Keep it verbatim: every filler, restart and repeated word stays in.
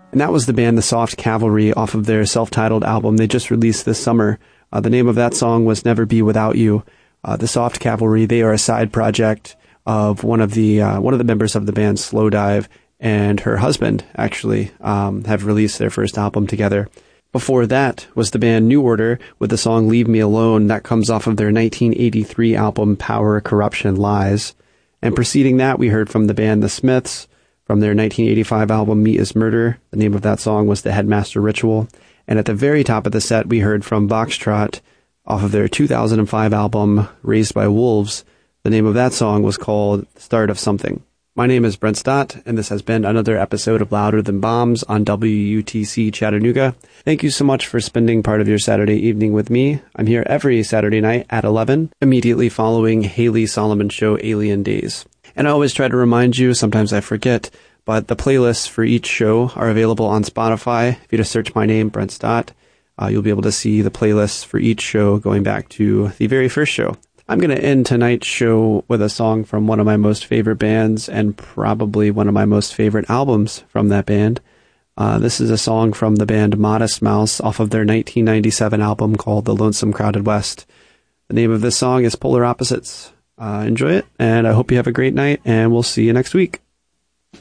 And that was the band The Soft Cavalry off of their self-titled album they just released this summer. Uh, the name of that song was Never Be Without You. Uh, the Soft Cavalry, they are a side project of one of the uh, one of the members of the band, Slowdive, and her husband, actually, um, have released their first album together. Before that was the band New Order with the song Leave Me Alone. That comes off of their nineteen eighty-three album Power, Corruption, Lies. And preceding that, we heard from the band The Smiths from their nineteen eighty-five album Meat is Murder. The name of that song was The Headmaster Ritual. And at the very top of the set, we heard from Boxtrot off of their two thousand five album Raised by Wolves. The name of that song was called Start of Something. My name is Brent Stott, and this has been another episode of Louder Than Bombs on W U T C Chattanooga. Thank you so much for spending part of your Saturday evening with me. I'm here every Saturday night at eleven, immediately following Haley Solomon's show Alien Days. And I always try to remind you, sometimes I forget, but the playlists for each show are available on Spotify. If you just search my name, Brent Stott, uh, you'll be able to see the playlists for each show going back to the very first show. I'm going to end tonight's show with a song from one of my most favorite bands and probably one of my most favorite albums from that band. Uh, this is a song from the band Modest Mouse off of their nineteen ninety-seven album called The Lonesome Crowded West. The name of this song is Polar Opposites. Uh, enjoy it, and I hope you have a great night, and we'll see you next week.